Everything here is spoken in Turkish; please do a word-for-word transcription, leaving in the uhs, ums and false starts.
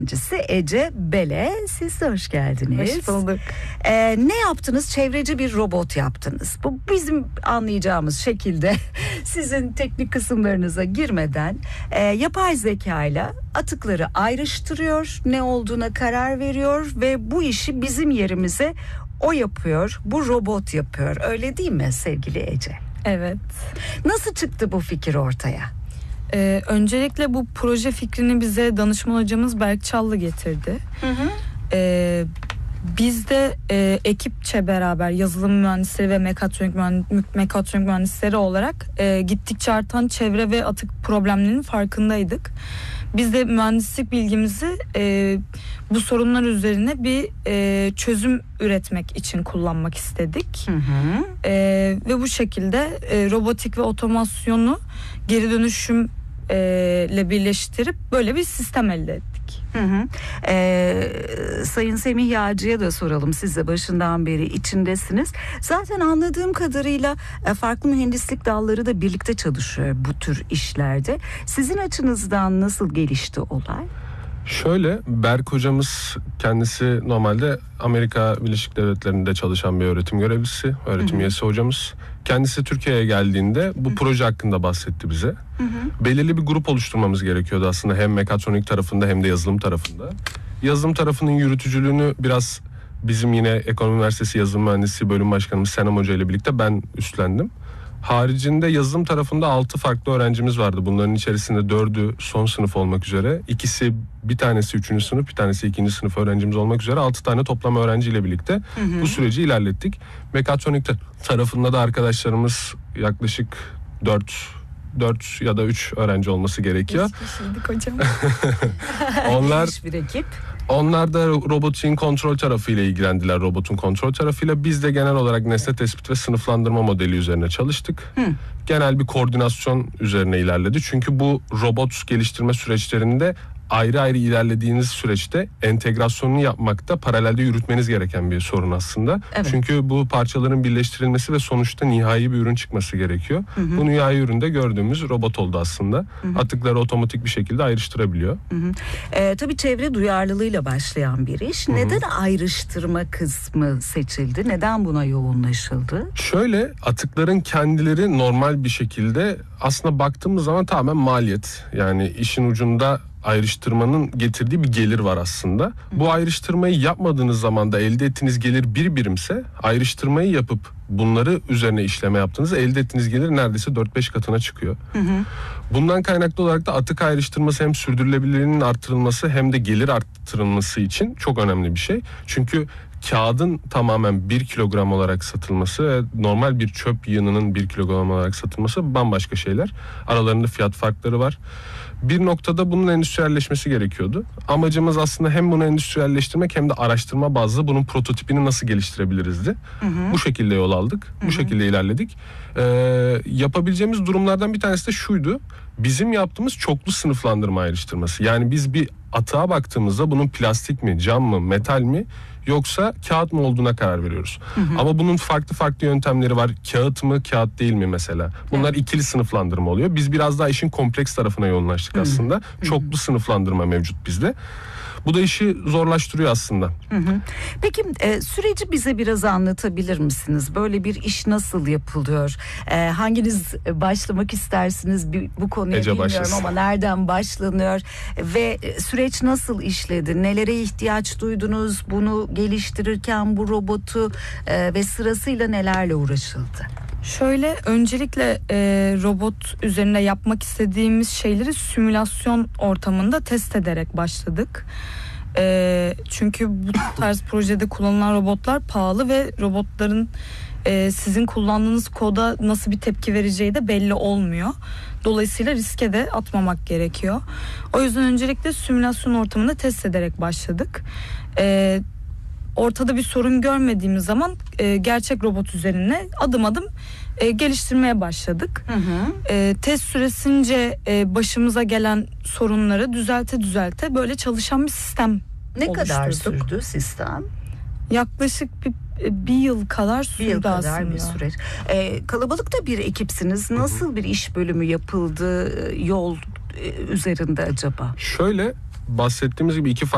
Ece Bele, siz de hoş geldiniz. Hoş bulduk. Ee, ne yaptınız? Çevreci bir robot yaptınız. Bu bizim anlayacağımız şekilde sizin teknik kısımlarınıza girmeden e, yapay zekayla atıkları ayrıştırıyor, ne olduğuna karar veriyor ve bu işi bizim yerimize o yapıyor, bu robot yapıyor. Öyle değil mi sevgili Ece? Evet. Nasıl çıktı bu fikir ortaya? Ee, öncelikle bu proje fikrini bize danışman hocamız Berk Çallı getirdi. Hı hı. Ee, biz de e, ekipçe beraber yazılım mühendisleri ve mekatronik, mühend- mekatronik mühendisleri olarak e, gittikçe artan çevre ve atık problemlerinin farkındaydık. Biz de mühendislik bilgimizi e, bu sorunlar üzerine bir e, çözüm üretmek için kullanmak istedik. Hı hı. E, ve bu şekilde e, robotik ve otomasyonu geri dönüşüm ile birleştirip böyle bir sistem elde ettik. Hı hı. Ee, Sayın Semih Yağcı'ya da soralım. Siz de başından beri içindesiniz. Zaten anladığım kadarıyla farklı mühendislik dalları da birlikte çalışıyor bu tür işlerde. Sizin açınızdan nasıl gelişti olay? Şöyle, Berk hocamız kendisi normalde Amerika Birleşik Devletleri'nde çalışan bir öğretim görevlisi, öğretim hı hı. üyesi hocamız. Kendisi Türkiye'ye geldiğinde bu hı hı. proje hakkında bahsetti bize. Hı hı. Belirli bir grup oluşturmamız gerekiyordu aslında, hem mekatronik tarafında hem de yazılım tarafında. Yazılım tarafının yürütücülüğünü biraz bizim yine Ekonomi Üniversitesi Yazılım Mühendisliği Bölüm Başkanımız Senem Hoca ile birlikte ben üstlendim. Haricinde yazılım tarafında altı farklı öğrencimiz vardı. Bunların içerisinde dördü son sınıf olmak üzere. İkisi, bir tanesi üçüncü sınıf, bir tanesi ikinci sınıf öğrencimiz olmak üzere altı tane toplam öğrenciyle birlikte hı hı. bu süreci ilerlettik. Mekatronik tarafında da arkadaşlarımız yaklaşık dört dört ya da üç öğrenci olması gerekiyor. Beş kişiydik hocam. Onlar bir ekip. Onlar da robotun kontrol tarafıyla ilgilendiler, robotun kontrol tarafıyla. Biz de genel olarak nesne tespit ve sınıflandırma modeli üzerine çalıştık. Hı. Genel bir koordinasyon üzerine ilerledi. Çünkü bu robot geliştirme süreçlerinde ayrı ayrı ilerlediğiniz süreçte entegrasyonunu yapmakta paralelde yürütmeniz gereken bir sorun aslında. Evet. Çünkü bu parçaların birleştirilmesi ve sonuçta nihai bir ürün çıkması gerekiyor. Hı hı. Bu nihai üründe gördüğümüz robot oldu aslında. Hı hı. Atıkları otomatik bir şekilde ayrıştırabiliyor. Hı hı. Ee, tabii çevre duyarlılığıyla başlayan bir iş. Hı hı. Neden ayrıştırma kısmı seçildi? Neden buna yoğunlaşıldı? Şöyle, atıkların kendileri normal bir şekilde aslında baktığımız zaman tamamen maliyet. Yani işin ucunda ayrıştırmanın getirdiği bir gelir var aslında. Hı. Bu ayrıştırmayı yapmadığınız zaman da elde ettiğiniz gelir bir birimse, ayrıştırmayı yapıp bunları üzerine işleme yaptığınızda elde ettiğiniz gelir neredeyse dört beş katına çıkıyor. Hı hı. Bundan kaynaklı olarak da atık ayrıştırması hem sürdürülebilirliğinin artırılması hem de gelir arttırılması için çok önemli bir şey. Çünkü kağıdın tamamen bir kilogram olarak satılması ve normal bir çöp yığınının bir kilogram olarak satılması bambaşka şeyler. Aralarında fiyat farkları var. Bir noktada bunun endüstriyelleşmesi gerekiyordu. Amacımız aslında hem bunu endüstriyelleştirmek hem de araştırma bazlı bunun prototipini nasıl geliştirebilirizdi. Hı hı. Bu şekilde yol aldık. Hı hı. Bu şekilde ilerledik. Ee, yapabileceğimiz durumlardan bir tanesi de şuydu. Bizim yaptığımız çoklu sınıflandırma ayrıştırması. Yani biz bir atığa baktığımızda bunun plastik mi, cam mı, metal mi yoksa kağıt mı olduğuna karar veriyoruz. Hı hı. Ama bunun farklı farklı yöntemleri var. Kağıt mı, kağıt değil mi mesela? Bunlar evet. ikili sınıflandırma oluyor. Biz biraz daha işin kompleks tarafına yoğunlaştık hı. aslında. Hı hı. Çoklu sınıflandırma mevcut bizde. Bu da işi zorlaştırıyor aslında. Hı hı. Peki e, süreci bize biraz anlatabilir misiniz? Böyle bir iş nasıl yapılıyor? E, hanginiz başlamak istersiniz? Bir, bu konuya Ece bilmiyorum başlasın. Ama nereden başlanıyor? Ve süreç nasıl işledi? Nelere ihtiyaç duydunuz? Bunu geliştirirken bu robotu e, ve sırasıyla nelerle uğraşıldı? Şöyle, öncelikle e, robot üzerinde yapmak istediğimiz şeyleri simülasyon ortamında test ederek başladık. E, çünkü bu tarz projede kullanılan robotlar pahalı ve robotların e, sizin kullandığınız koda nasıl bir tepki vereceği de belli olmuyor. Dolayısıyla riske de atmamak gerekiyor. O yüzden öncelikle simülasyon ortamında test ederek başladık. E, ortada bir sorun görmediğimiz zaman e, gerçek robot üzerine adım adım e, geliştirmeye başladık. Hı hı. E, test süresince e, başımıza gelen sorunları düzelte düzelte böyle çalışan bir sistem ne oluşturduk. Ne kadar sürdü sistem? Yaklaşık bir, bir yıl kadar sürdü bir yıl kadar aslında. bir süreç. E, kalabalık da bir ekipsiniz. Nasıl hı hı. bir iş bölümü yapıldı yol üzerinde acaba? Şöyle, bahsettiğimiz gibi iki farklı